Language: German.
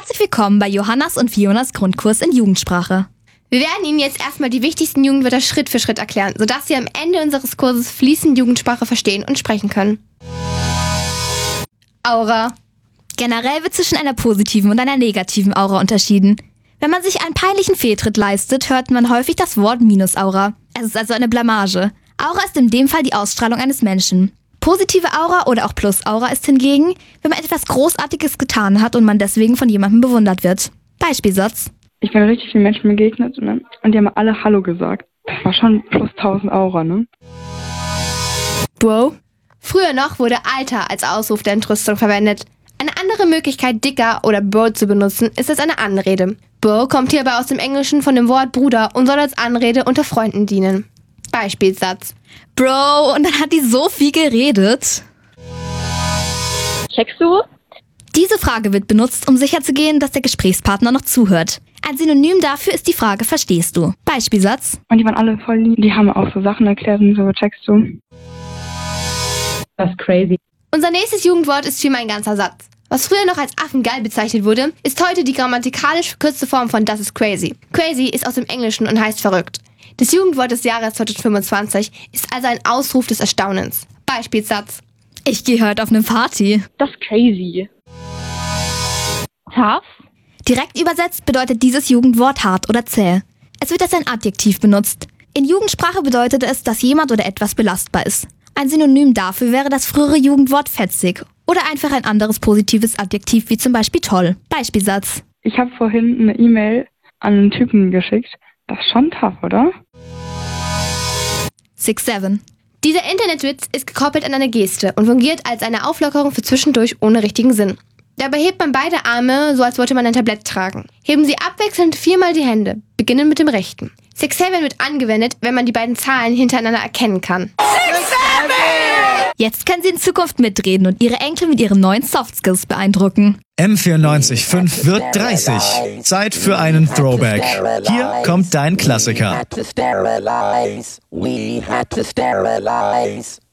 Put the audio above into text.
Herzlich willkommen bei Johannas und Fionas Grundkurs in Jugendsprache. Wir werden Ihnen jetzt erstmal die wichtigsten Jugendwörter Schritt für Schritt erklären, sodass Sie am Ende unseres Kurses fließend Jugendsprache verstehen und sprechen können. Aura. Generell wird zwischen einer positiven und einer negativen Aura unterschieden. Wenn man sich einen peinlichen Fehltritt leistet, hört man häufig das Wort Minusaura. Es ist also eine Blamage. Aura ist in dem Fall die Ausstrahlung eines Menschen. Positive Aura oder auch Plusaura ist hingegen, wenn man etwas Großartiges getan hat und man deswegen von jemandem bewundert wird. Beispielsatz. Ich bin richtig vielen Menschen begegnet, ne? Und die haben alle Hallo gesagt. Das war schon plus 1000 Aura, ne? Bro. Früher noch wurde Alter als Ausruf der Entrüstung verwendet. Eine andere Möglichkeit, Dicker oder Bro zu benutzen, ist als eine Anrede. Bro kommt hierbei aus dem Englischen von dem Wort Bruder und soll als Anrede unter Freunden dienen. Beispielsatz. Bro, und dann hat die so viel geredet. Checkst du? Diese Frage wird benutzt, um sicherzugehen, dass der Gesprächspartner noch zuhört. Ein Synonym dafür ist die Frage, verstehst du? Beispielsatz. Und die waren alle voll lieb. Die haben auch so Sachen erklärt und so, checkst du? Das ist crazy. Unser nächstes Jugendwort ist vielmehr ein ganzer Satz. Was früher noch als Affengeil bezeichnet wurde, ist heute die grammatikalisch verkürzte Form von das ist crazy. Crazy ist aus dem Englischen und heißt verrückt. Das Jugendwort des Jahres 2025 ist also ein Ausruf des Erstaunens. Beispielsatz. Ich gehe heute auf eine Party. Das ist crazy. Tough? Direkt übersetzt bedeutet dieses Jugendwort hart oder zäh. Es wird als ein Adjektiv benutzt. In Jugendsprache bedeutet es, dass jemand oder etwas belastbar ist. Ein Synonym dafür wäre das frühere Jugendwort fetzig oder einfach ein anderes positives Adjektiv wie zum Beispiel toll. Beispielsatz. Ich habe vorhin eine E-Mail an einen Typen geschickt. Das ist schon tough, oder? 6-7. Dieser Internetwitz ist gekoppelt an eine Geste und fungiert als eine Auflockerung für zwischendurch ohne richtigen Sinn. Dabei hebt man beide Arme, so als wollte man ein Tablett tragen. Heben Sie abwechselnd 4-mal die Hände, beginnen mit dem rechten. 6-7 wird angewendet, wenn man die beiden Zahlen hintereinander erkennen kann. Jetzt können Sie in Zukunft mitreden und Ihre Enkel mit Ihren neuen Softskills beeindrucken. M94.5 wird 30. Zeit für einen Throwback. Hier kommt dein Klassiker. We had to sterilize.